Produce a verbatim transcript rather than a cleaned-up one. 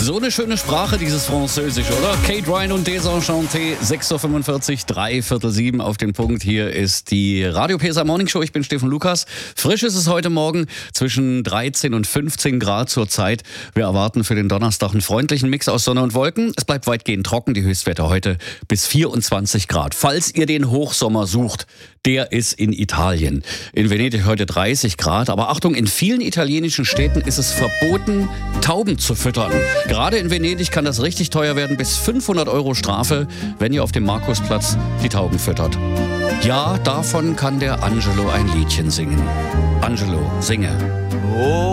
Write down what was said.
So eine schöne Sprache, dieses Französisch, oder? Kate Ryan und Desenchanté, sechs Uhr fünfundvierzig, drei Viertel sieben auf den Punkt. Hier ist die Radio P S A Morning Show. Ich bin Steffen Lukas. Frisch ist es heute Morgen, zwischen dreizehn und fünfzehn Grad zur Zeit. Wir erwarten für den Donnerstag einen freundlichen Mix aus Sonne und Wolken. Es bleibt weitgehend trocken, die Höchstwerte heute bis vierundzwanzig Grad. Falls ihr den Hochsommer sucht, der ist in Italien. In Venedig heute dreißig Grad. Aber Achtung, in vielen italienischen Städten ist es verboten, Tauben zu füttern. Gerade in Venedig kann das richtig teuer werden, bis fünfhundert Euro Strafe, wenn ihr auf dem Markusplatz die Tauben füttert. Ja, davon kann der Angelo ein Liedchen singen. Angelo, singe. Oh.